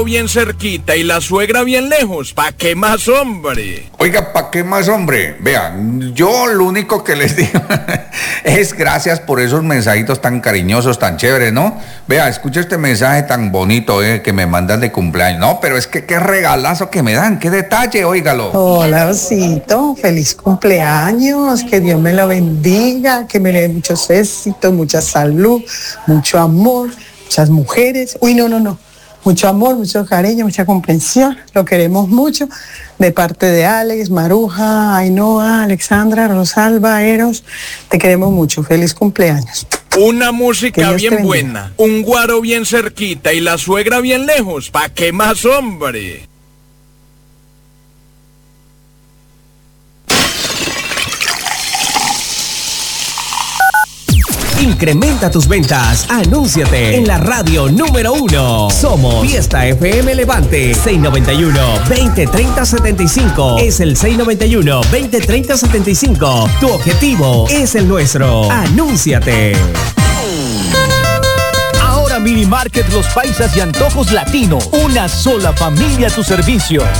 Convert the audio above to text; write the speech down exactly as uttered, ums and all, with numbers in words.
bien cerquita y la suegra bien lejos, ¿pa' qué más, hombre? Oiga, ¿pa' qué más, hombre? Vean, yo lo único que les digo es gracias por esos mensajitos tan cariñosos, tan chéveres, ¿no? Vea, escucha este mensaje tan bonito eh, que me mandan de cumpleaños. No, pero es que qué regalazo que me dan, qué detalle, óigalo. Hola, Osito, feliz cumpleaños, que Dios me lo bendiga, que me le dé muchos éxitos, mucha salud, mucho amor, muchas mujeres. Uy, no, no, no. Mucho amor, mucho cariño, mucha comprensión. Lo queremos mucho. De parte de Alex, Maruja, Ainhoa, Alexandra, Rosalba, Eros. Te queremos mucho. Feliz cumpleaños. Una música bien buena, un guaro bien cerquita y la suegra bien lejos, ¿pa' qué más, hombre? Incrementa tus ventas. Anúnciate en la radio número uno. Somos Fiesta F M Levante. seis noventa y uno, veinte, treinta, setenta y cinco. Es el seis noventa y uno, veinte, treinta, setenta y cinco. Tu objetivo es el nuestro. Anúnciate. Ahora Mini Market Los Paisas y Antojos Latino. Una sola familia a tu servicio.